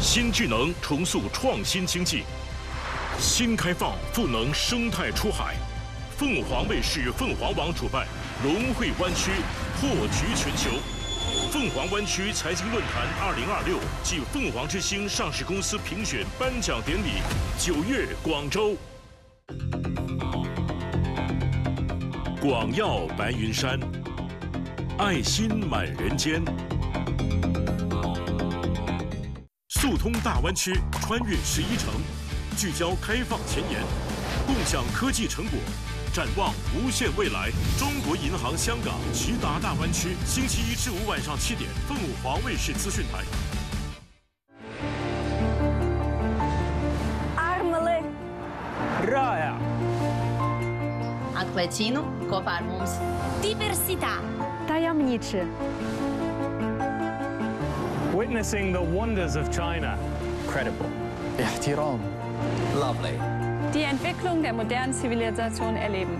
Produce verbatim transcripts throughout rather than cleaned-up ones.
新智能重塑创新经济，新开放赋能生态出海。凤凰卫视凤凰网主办龙汇湾区破局全球。凤凰湾区财经论坛二零二六暨凤凰之星上市公司评选颁奖典礼，九月广州。广耀白云山，爱心满人间。速通大湾区，穿越十一城，聚焦开放前沿，共享科技成果。展望无限未来，中国银行香港直达大湾区，星期一至五晚上七点，凤凰卫视资讯台。 Armele. Raja. Atklēcinu kopā ar mums. Diversità. Tajemniczy. Witnessing the wonders of China. Credible. احترام. Lovely. Die Entwicklung der modernen Zivilisation erleben.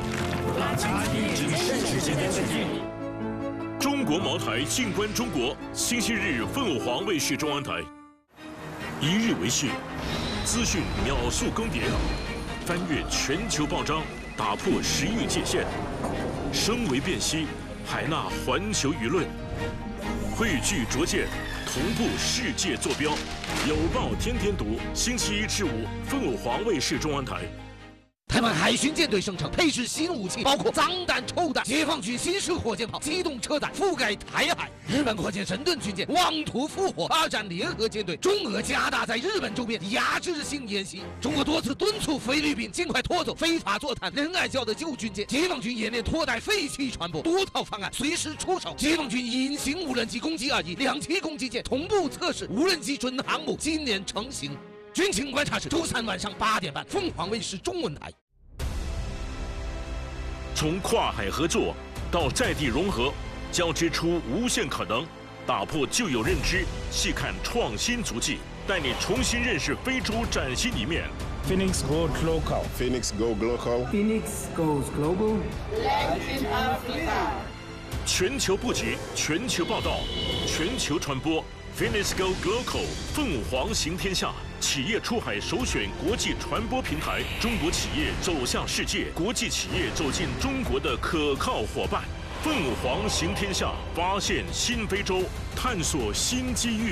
中国茅台静观中国，星期日凤凰卫视中央台。一日为视，资讯秒速更迭，翻越全球报章，打破时域界限，声为辨析，海纳环球舆论，汇聚拙见，同步世界坐标。有报天天读，星期一至五，凤凰卫视中央台。 台湾海巡舰队声称配置新武器，包括脏弹、臭弹。解放军新式火箭炮、机动车弹覆盖台海。日本扩建神盾军舰，妄图复活二战联合舰队。中俄加大在日本周边压制性演习。中国多次敦促菲律宾尽快拖走非法坐探仁爱礁的旧军舰。解放军演练拖带废弃船舶，多套方案随时出手。解放军隐形无人机攻击二级，两栖攻击舰同步测试，无人机准航母今年成型。军情观察室周三晚上八点半，凤凰卫视中文台。 从跨海合作到在地融合，交织出无限可能，打破旧有认知，细看创新足迹，带你重新认识非洲崭新一面。 Phoenix Goes Local. Phoenix Go Global. Phoenix Goes Global. Latin Africa. 全球布局，全球报道，全球传播。Phoenix Go Global， 凤凰行天下，企业出海首选国际传播平台，中国企业走向世界，国际企业走进中国的可靠伙伴。凤凰行天下，发现新非洲，探索新机遇。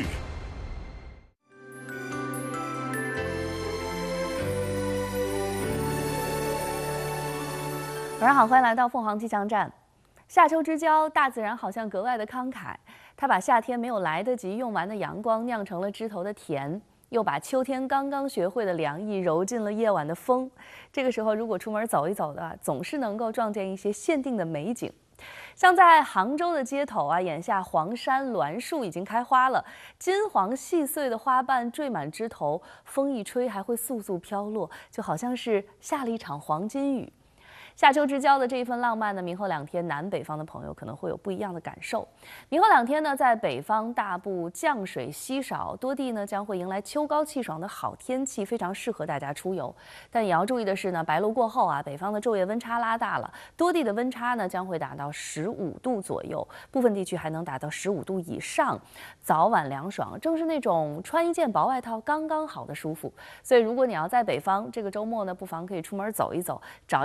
晚上好，欢迎来到凤凰气象站。夏秋之交，大自然好像格外的慷慨，它把夏天没有来得及用完的阳光酿成了枝头的甜，又把秋天刚刚学会的凉意揉进了夜晚的风。这个时候，如果出门走一走的，总是能够撞见一些限定的美景。像在杭州的街头啊，眼下黄山栾树已经开花了，金黄细碎的花瓣缀满枝头，风一吹还会簌簌飘落，就好像是下了一场黄金雨。夏秋之交的这一份浪漫呢，明后两天南北方的朋友可能会有不一样的感受。明后两天呢，在北方大部降水稀少，多地呢将会迎来秋高气爽的好天气，非常适合大家出游。但也要注意的是呢，白露过后啊，北方的昼夜温差拉大了，多地的温差呢将会达到十五度左右，部分地区还能达到十五度以上，早晚凉爽，正是那种穿一件薄外套刚刚好的舒服。所以如果你要在北方，这个周末呢，不妨可以出门走一走，找